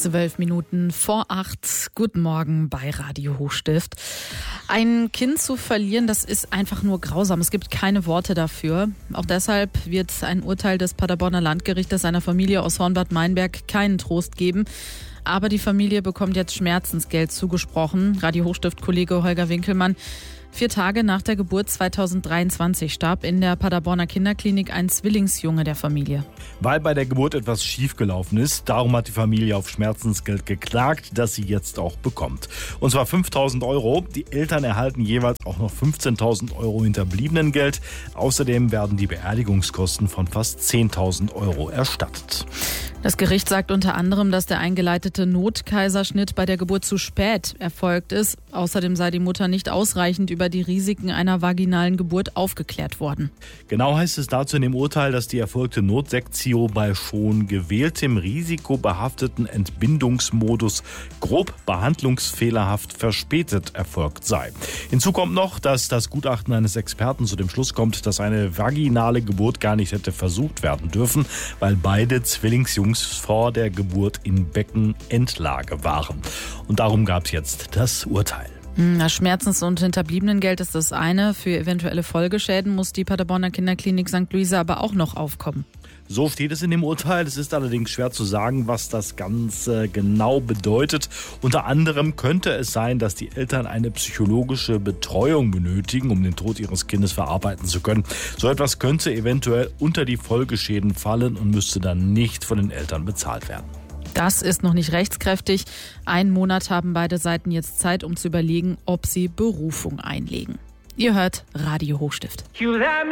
12 Minuten vor 8. Guten Morgen bei Radio Hochstift. Ein Kind zu verlieren, das ist einfach nur grausam. Es gibt keine Worte dafür. Auch deshalb wird ein Urteil des Paderborner Landgerichtes einer Familie aus Hornbad-Meinberg keinen Trost geben. Aber die Familie bekommt jetzt Schmerzensgeld zugesprochen. Radio Hochstift-Kollege Holger Winkelmann. 4 Tage nach der Geburt 2023 starb in der Paderborner Kinderklinik ein Zwillingsjunge der Familie. Weil bei der Geburt etwas schiefgelaufen ist, darum hat die Familie auf Schmerzensgeld geklagt, das sie jetzt auch bekommt. Und zwar 5.000 Euro. Die Eltern erhalten jeweils auch noch 15.000 Euro Hinterbliebenengeld. Außerdem werden die Beerdigungskosten von fast 10.000 Euro erstattet. Das Gericht sagt unter anderem, dass der eingeleitete Notkaiserschnitt bei der Geburt zu spät erfolgt ist. Außerdem sei die Mutter nicht ausreichend über die Risiken einer vaginalen Geburt aufgeklärt worden. Genau heißt es dazu in dem Urteil, dass die erfolgte Notsektio bei schon gewähltem risikobehafteten Entbindungsmodus grob behandlungsfehlerhaft verspätet erfolgt sei. Hinzu kommt noch, dass das Gutachten eines Experten zu dem Schluss kommt, dass eine vaginale Geburt gar nicht hätte versucht werden dürfen, weil beide Zwillingsjungs vor der Geburt in Beckenendlage waren. Und darum gab es jetzt das Urteil. Das Schmerzens- und Hinterbliebenengeld ist das eine. Für eventuelle Folgeschäden muss die Paderborner Kinderklinik St. Luisa aber auch noch aufkommen. So steht es in dem Urteil. Es ist allerdings schwer zu sagen, was das Ganze genau bedeutet. Unter anderem könnte es sein, dass die Eltern eine psychologische Betreuung benötigen, um den Tod ihres Kindes verarbeiten zu können. So etwas könnte eventuell unter die Folgeschäden fallen und müsste dann nicht von den Eltern bezahlt werden. Das ist noch nicht rechtskräftig. 1 Monat haben beide Seiten jetzt Zeit, um zu überlegen, ob sie Berufung einlegen. Ihr hört Radio Hochstift.